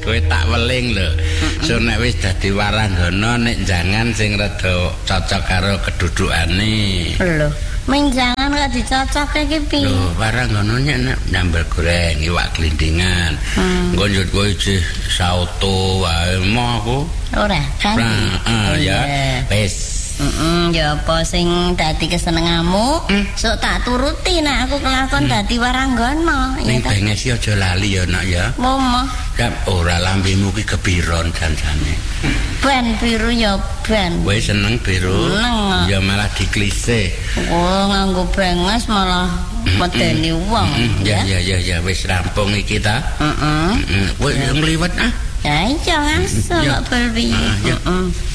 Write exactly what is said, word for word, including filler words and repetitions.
kowe tak weling lho. So nek wis dadi waranggana nek jangan sing rada cocok karo kedudukane. Lho, ming jangan gak dicocokke iki piye? Lho, waranggana nek nyambel goreng iwak glindingan. Engko njut kowe isih sauto wae mah aku. Ora kan? Heeh ya. Wis Heeh, ya apa sing dadi kesenenganmu, hmm? Sok tak turuti nek aku kelakon hmm. dadi waranggana. Ning benges ya aja lali ya nak ya. Momo. Kap ora lambemu ki kebiron janjane. Ben biru ya ben. Kowe seneng biru? Seneng. Ya malah diklise. Oh, nganggo benges malah medeni wong. Ya ya ya ya wis rampung iki ta. Heeh. Kowe ngliwet ah. Ya iya ngaso kok bel piye. Heeh.